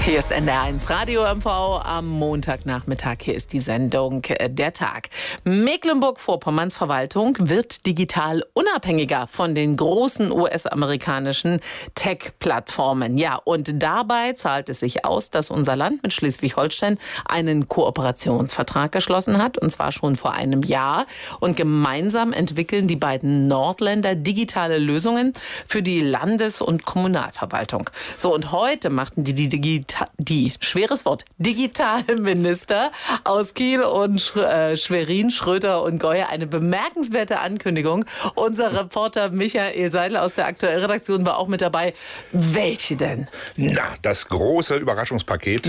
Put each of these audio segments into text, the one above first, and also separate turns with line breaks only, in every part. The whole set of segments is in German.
Hier ist NDR1 Radio MV am Montagnachmittag. Hier ist die Sendung Der Tag. Mecklenburg-Vorpommerns Verwaltung wird digital unabhängiger von den großen US-amerikanischen Tech-Plattformen. Ja, und dabei zahlt es sich aus, dass unser Land mit Schleswig-Holstein einen Kooperationsvertrag geschlossen hat, und zwar schon vor einem Jahr. Und gemeinsam entwickeln die beiden Nordländer digitale Lösungen für die Landes- und Kommunalverwaltung. So, und heute machten schweres Wort, Digitalminister aus Kiel und Schwerin, Schröter und Geuer eine bemerkenswerte Ankündigung. Unser Reporter Michael Seidel aus der Aktuellredaktion war auch mit dabei. Welche denn?
Na, das große Überraschungspaket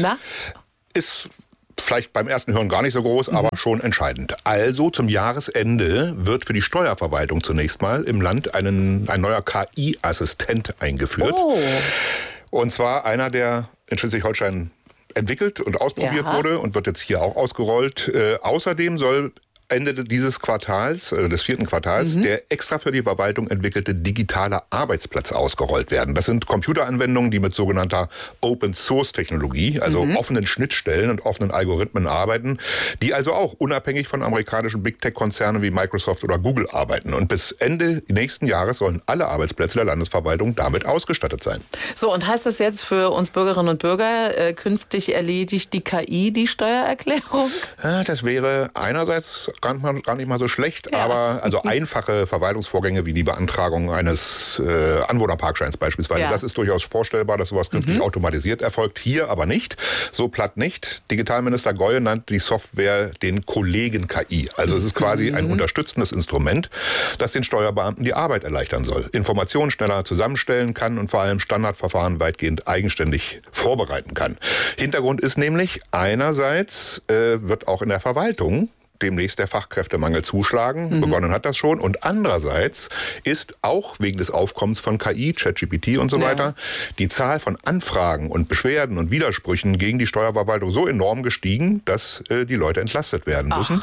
ist vielleicht beim ersten Hören gar nicht so groß, aber schon entscheidend. Also zum Jahresende wird für die Steuerverwaltung zunächst mal im Land ein neuer KI-Assistent eingeführt. Oh. Und zwar einer, der in Schleswig-Holstein entwickelt und ausprobiert wurde und wird jetzt hier auch ausgerollt. Außerdem soll Ende dieses Quartals, des 4. Quartals, der extra für die Verwaltung entwickelte digitale Arbeitsplatz ausgerollt werden. Das sind Computeranwendungen, die mit sogenannter Open-Source-Technologie, also offenen Schnittstellen und offenen Algorithmen arbeiten, die also auch unabhängig von amerikanischen Big-Tech-Konzernen wie Microsoft oder Google arbeiten. Und bis Ende nächsten Jahres sollen alle Arbeitsplätze der Landesverwaltung damit ausgestattet sein.
So, und heißt das jetzt für uns Bürgerinnen und Bürger, künftig erledigt die KI die Steuererklärung?
Ja, das wäre einerseits gar nicht mal so schlecht, aber also einfache Verwaltungsvorgänge wie die Beantragung eines Anwohnerparkscheins beispielsweise, das ist durchaus vorstellbar, dass sowas künftig automatisiert erfolgt. Hier aber nicht, so platt nicht. Digitalminister Geuer nannte die Software den Kollegen KI. Also es ist quasi ein unterstützendes Instrument, das den Steuerbeamten die Arbeit erleichtern soll, Informationen schneller zusammenstellen kann und vor allem Standardverfahren weitgehend eigenständig vorbereiten kann. Hintergrund ist nämlich, einerseits wird auch in der Verwaltung demnächst der Fachkräftemangel zuschlagen. Begonnen hat das schon. Und andererseits ist auch wegen des Aufkommens von KI, ChatGPT und so weiter, die Zahl von Anfragen und Beschwerden und Widersprüchen gegen die Steuerverwaltung so enorm gestiegen, dass die Leute entlastet werden müssen.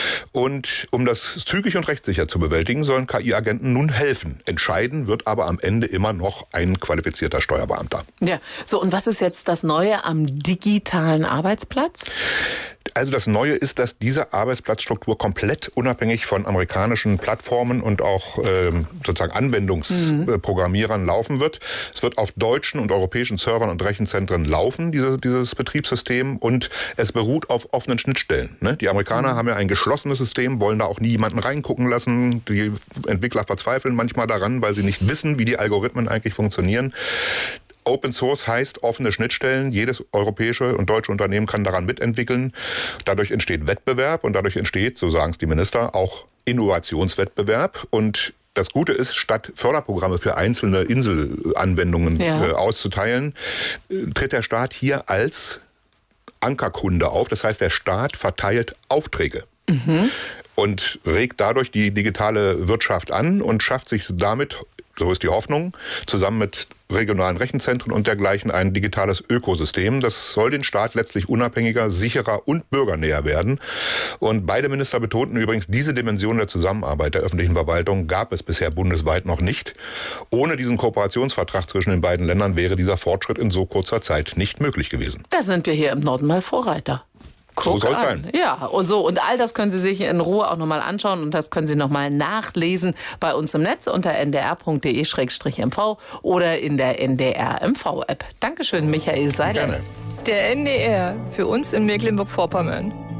Und um das zügig und rechtssicher zu bewältigen, sollen KI-Agenten nun helfen. Entscheiden wird aber am Ende immer noch ein qualifizierter Steuerbeamter.
Ja, so, und was ist jetzt das Neue am digitalen Arbeitsplatz?
Also das Neue ist, dass diese Arbeitsplatzstruktur komplett unabhängig von amerikanischen Plattformen und auch sozusagen Anwendungsprogrammierern laufen wird. Es wird auf deutschen und europäischen Servern und Rechenzentren laufen, dieses Betriebssystem, und es beruht auf offenen Schnittstellen. Ne? Die Amerikaner haben ja ein geschlossenes System, wollen da auch nie jemanden reingucken lassen. Die Entwickler verzweifeln manchmal daran, weil sie nicht wissen, wie die Algorithmen eigentlich funktionieren. Open Source heißt offene Schnittstellen. Jedes europäische und deutsche Unternehmen kann daran mitentwickeln. Dadurch entsteht Wettbewerb und dadurch entsteht, so sagen es die Minister, auch Innovationswettbewerb. Und das Gute ist, statt Förderprogramme für einzelne Inselanwendungen auszuteilen, tritt der Staat hier als Ankerkunde auf. Das heißt, der Staat verteilt Aufträge. Und regt dadurch die digitale Wirtschaft an und schafft sich damit, so ist die Hoffnung, zusammen mit regionalen Rechenzentren und dergleichen ein digitales Ökosystem. Das soll den Staat letztlich unabhängiger, sicherer und bürgernäher werden. Und beide Minister betonten übrigens, diese Dimension der Zusammenarbeit der öffentlichen Verwaltung gab es bisher bundesweit noch nicht. Ohne diesen Kooperationsvertrag zwischen den beiden Ländern wäre dieser Fortschritt in so kurzer Zeit nicht möglich gewesen.
Da sind wir hier im Norden mal Vorreiter.
So soll es sein.
Ja, und all das können Sie sich in Ruhe auch nochmal anschauen und das können Sie nochmal nachlesen bei uns im Netz unter ndr.de/mv oder in der NDR-MV-App. Dankeschön, Michael Seidel.
Gerne.
Der NDR, für uns in Mecklenburg-Vorpommern.